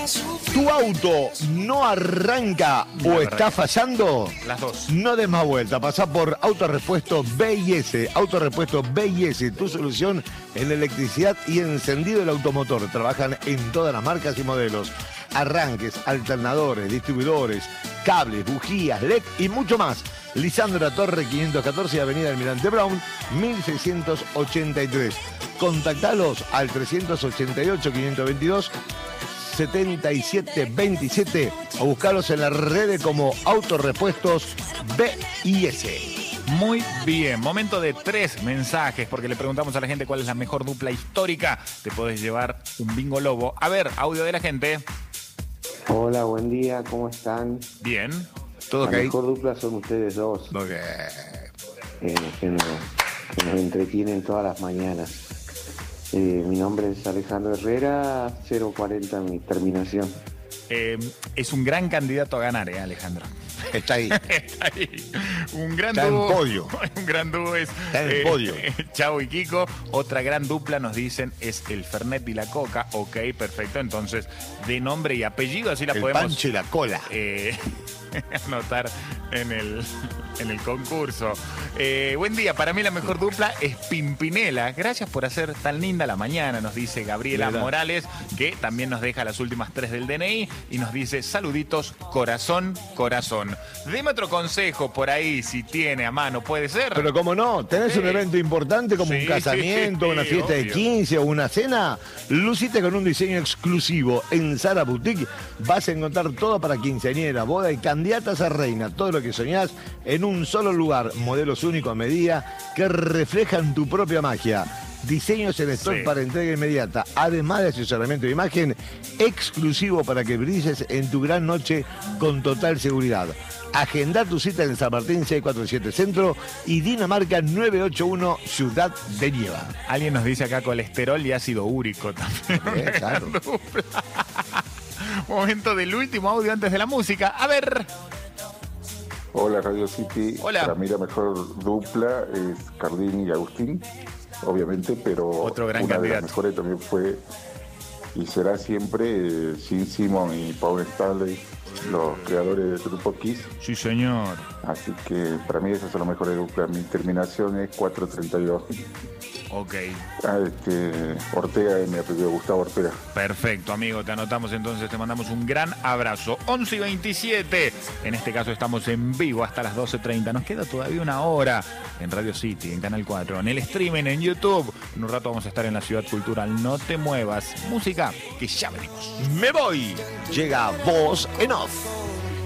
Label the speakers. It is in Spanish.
Speaker 1: ¿Tu auto no arranca o está fallando?
Speaker 2: Las dos.
Speaker 1: No des más vuelta, pasá por Autorepuesto B&S. Autorepuesto B&S, tu solución en electricidad y encendido del automotor. Trabajan en todas las marcas y modelos. Arranques, alternadores, distribuidores, cables, bujías, LED y mucho más. Lisandro Torre 514, Avenida Almirante Brown, 1683. Contactalos al 388-522 7727 o buscarlos en las redes como Autorepuestos B&S.
Speaker 2: Muy bien, momento de 3 mensajes, porque le preguntamos a la gente cuál es la mejor dupla histórica. Te podés llevar un bingo lobo. A ver, audio de la gente.
Speaker 3: Hola, buen día, ¿cómo están?
Speaker 2: Bien.
Speaker 1: Todo
Speaker 3: La
Speaker 1: ok.
Speaker 3: mejor dupla son ustedes dos,
Speaker 1: Ok.
Speaker 3: que nos entretienen todas las mañanas. Mi nombre es Alejandro Herrera, 040 mi terminación.
Speaker 2: Es un gran candidato a ganar, Alejandro.
Speaker 1: Está ahí.
Speaker 2: Está ahí. Un gran
Speaker 1: Está en
Speaker 2: dúo.
Speaker 1: podio.
Speaker 2: Un gran dúo es
Speaker 1: Está en el podio.
Speaker 2: Chavo y Kiko. Otra gran dupla nos dicen es el Fernet y la Coca. Ok, perfecto. Entonces, de nombre y apellido, así la
Speaker 1: El
Speaker 2: podemos
Speaker 1: Pancho y la cola.
Speaker 2: anotar en el concurso. Buen día, para mí la mejor dupla es Pimpinela. Gracias por hacer tan linda la mañana, nos dice Gabriela Morales, que también nos deja las últimas 3 del DNI y nos dice saluditos, corazón, corazón. Deme otro consejo por ahí, si tiene a mano, puede ser.
Speaker 1: Pero como no, tenés un evento importante como
Speaker 2: Sí,
Speaker 1: un casamiento,
Speaker 2: sí,
Speaker 1: una fiesta de
Speaker 2: obvio.
Speaker 1: 15 o una cena, lucite con un diseño exclusivo. En Zara Boutique vas a encontrar todo para quinceañera, boda y candidatas a reina. Todo lo que soñás en un solo lugar. Modelos únicos a medida que reflejan tu propia magia. Diseños en stock para entrega inmediata. Además de asesoramiento de imagen exclusivo para que brilles en tu gran noche con total seguridad. Agenda tu cita en San Martín 647 Centro y Dinamarca 981 Ciudad de Nieva.
Speaker 2: Alguien nos dice acá colesterol y ácido úrico también.
Speaker 1: Claro.
Speaker 2: Momento del último audio antes de la música. A ver.
Speaker 4: Hola Radio City.
Speaker 2: Hola.
Speaker 4: Para mí la mejor dupla es Cardini y Agustín, obviamente, pero
Speaker 2: Otro gran
Speaker 4: una
Speaker 2: candidato.
Speaker 4: de las mejores también fue y será siempre Gene Simmons y Paul Stanley, los creadores del grupo Kiss.
Speaker 2: Sí, señor.
Speaker 4: Así que para mí esas son las mejores duplas. Mi terminación es 432.
Speaker 2: Ok.
Speaker 4: Ortega es mi apellido, Gustavo Ortega.
Speaker 2: Perfecto, amigo. Te anotamos entonces. Te mandamos un gran abrazo. 11:27. En este caso estamos en vivo hasta las 12:30. Nos queda todavía una hora en Radio City, en Canal 4, en el streaming, en YouTube. En un rato vamos a estar en la Ciudad Cultural. No te muevas. Música que ya venimos.
Speaker 1: Me voy. Llega Voz en Off.